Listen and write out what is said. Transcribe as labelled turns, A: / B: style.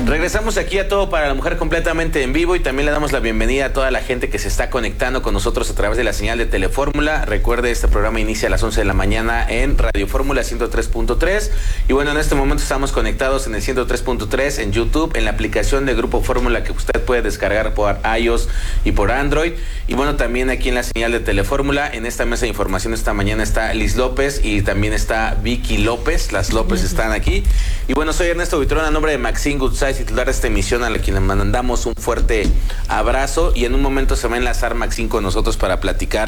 A: Regresamos aquí a Todo para la Mujer completamente en vivo y también le damos la bienvenida a toda la gente que se está conectando con nosotros a través de la señal de Telefórmula. Recuerde, este programa inicia a las 11 de la mañana en Radio Fórmula 103.3 y bueno, en este momento estamos conectados en el 103.3 en YouTube, en la aplicación de Grupo Fórmula que usted puede descargar por iOS y por Android. Y bueno, también aquí en la señal de Telefórmula, en esta mesa de información esta mañana está Liz López y también está Vicky López. Las López están aquí. Y bueno, soy Ernesto Buitrón, a nombre de Maxine Goodside, titular de esta emisión, a la quien le mandamos un fuerte abrazo. Y en un momento se va a enlazar Maxine con nosotros para platicar